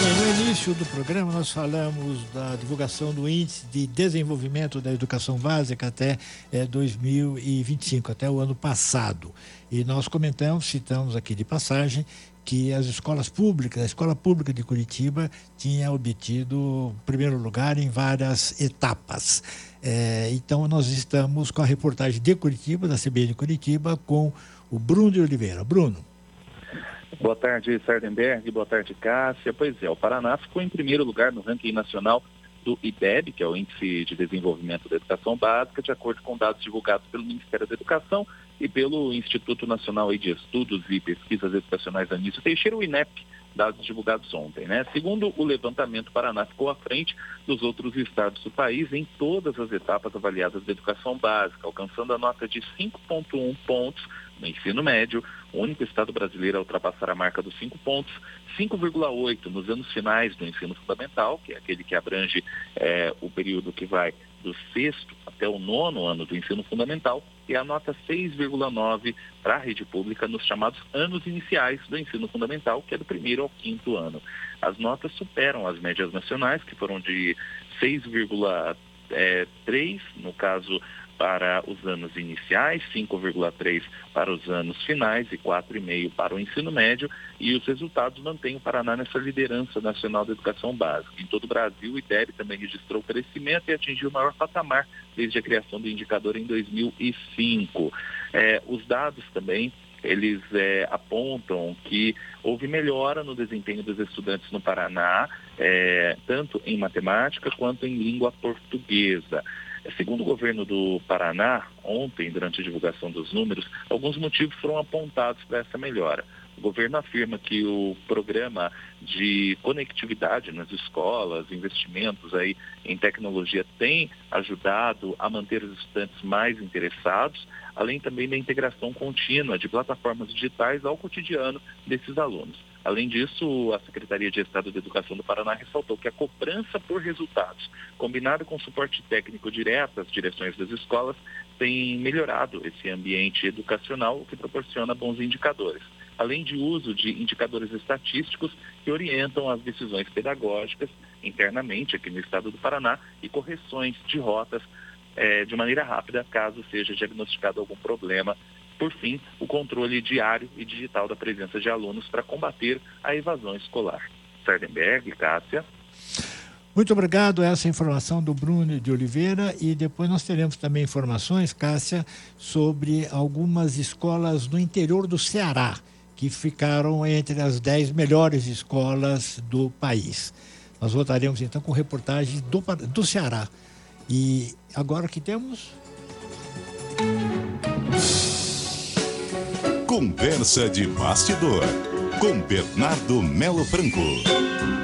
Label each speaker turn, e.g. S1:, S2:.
S1: No início do programa nós falamos da divulgação do Índice de Desenvolvimento da Educação Básica até 2025, até o ano passado. E nós citamos aqui de passagem, que as escolas públicas, a Escola Pública de Curitiba tinha obtido o primeiro lugar em várias etapas. Então nós estamos com a reportagem de Curitiba, da CBN Curitiba, com o Bruno de Oliveira. Bruno.
S2: Boa tarde, Sardenberg. Boa tarde, Cássia. Pois é, o Paraná ficou em primeiro lugar no ranking nacional do IDEB, que é o Índice de Desenvolvimento da Educação Básica, de acordo com dados divulgados pelo Ministério da Educação e pelo Instituto Nacional de Estudos e Pesquisas Educacionais Anísio Teixeira, o INEP, dados divulgados ontem, né? Segundo o levantamento, o Paraná ficou à frente dos outros estados do país em todas as etapas avaliadas da educação básica, alcançando a nota de 5,1 pontos no ensino médio, o único estado brasileiro a ultrapassar a marca dos 5 pontos, 5,8 nos anos finais do ensino fundamental, que é aquele que abrange o período que vai do 6º até o 9º ano do ensino fundamental, e a nota 6,9 para a rede pública nos chamados anos iniciais do ensino fundamental, que é do 1º ao 5º ano. As notas superam as médias nacionais, que foram de 6,3, no caso, para os anos iniciais, 5,3 para os anos finais e 4,5 para o ensino médio, e os resultados mantêm o Paraná nessa liderança nacional da educação básica. Em todo o Brasil, o IDEB também registrou crescimento e atingiu o maior patamar desde a criação do indicador em 2005. Os dados também, eles apontam que houve melhora no desempenho dos estudantes no Paraná, tanto em matemática quanto em língua portuguesa. Segundo o governo do Paraná, ontem, durante a divulgação dos números, alguns motivos foram apontados para essa melhora. O governo afirma que o programa de conectividade nas escolas, investimentos aí em tecnologia, tem ajudado a manter os estudantes mais interessados, além também da integração contínua de plataformas digitais ao cotidiano desses alunos. Além disso, a Secretaria de Estado de Educação do Paraná ressaltou que a cobrança por resultados, combinada com suporte técnico direto às direções das escolas, tem melhorado esse ambiente educacional, o que proporciona bons indicadores, além de uso de indicadores estatísticos que orientam as decisões pedagógicas internamente aqui no estado do Paraná e correções de rotas de maneira rápida, caso seja diagnosticado algum problema. Por fim, o controle diário e digital da presença de alunos para combater a evasão escolar. Sardenberg, Cássia.
S1: Muito obrigado. Essa informação do Bruno de Oliveira, e depois nós teremos também informações, Cássia, sobre algumas escolas no interior do Ceará, que ficaram entre as 10 melhores escolas do país. Nós voltaremos então com reportagem do Ceará. E agora que temos...
S3: Conversa de bastidor, com Bernardo Melo Franco.